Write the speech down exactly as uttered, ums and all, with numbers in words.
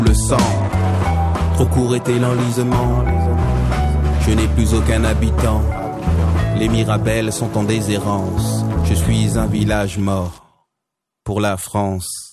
le sang. Trop court était l'enlisement, je n'ai plus aucun habitant. Les Mirabelles sont en déshérence, je suis un village mort pour la France.